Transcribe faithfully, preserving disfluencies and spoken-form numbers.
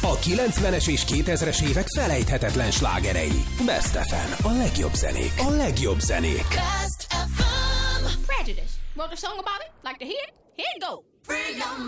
A kilencvenes és kétezres évek felejthetetlen slágerei. Best ef em. A legjobb zenék. A legjobb zenék. Best ef em. Prejudice. Wrote a song about it? Like to hear it? Here it go. Free your